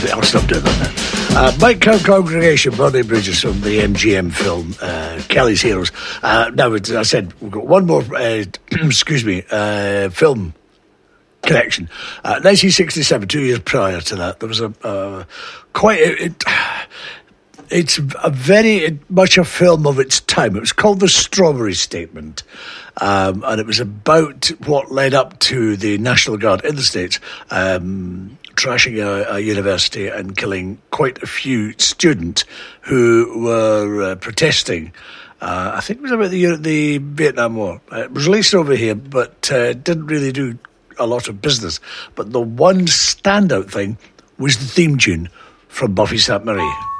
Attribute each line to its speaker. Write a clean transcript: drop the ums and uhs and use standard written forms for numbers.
Speaker 1: I'll stop doing that now. Mike Count Congregation, Bonnie Bridges from the MGM film, Kelly's Heroes. Now, as I said, we've got one more, film connection. 1967, 2 years prior to that, there was it's a very much a film of its time. It was called The Strawberry Statement, and it was about what led up to the National Guard in the States trashing a university and killing quite a few students who were protesting. I think it was about the Vietnam War. It was released over here, but didn't really do a lot of business. But the one standout thing was the theme tune from Buffy Sainte Marie.